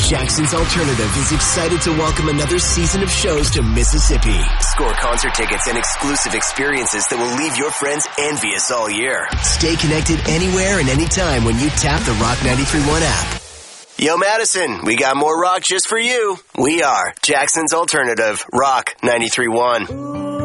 Jackson's Alternative is excited to welcome another season of shows to Mississippi. Score concert tickets and exclusive experiences that will leave your friends envious all year. Stay connected anywhere and anytime when you tap the Rock 93.1 app. Yo, Madison, we got more rock just for you. We are Jackson's Alternative, Rock 93.1.